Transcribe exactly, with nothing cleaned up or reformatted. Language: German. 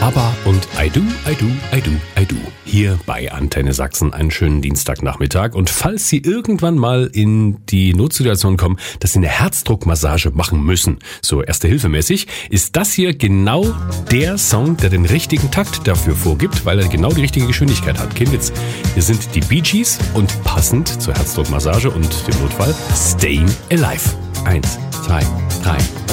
ABBA und I Do, I Do, I Do, I Do. Hier bei Antenne Sachsen einen schönen Dienstagnachmittag. Und falls Sie irgendwann mal in die Notsituation kommen, dass Sie eine Herzdruckmassage machen müssen, so erste-hilfemäßig, ist das hier genau der Song, der den richtigen Takt dafür vorgibt, weil er genau die richtige Geschwindigkeit hat. Kein Witz. Hier sind die Bee Gees und passend zur Herzdruckmassage und dem Notfall Staying Alive. Eins, zwei, drei.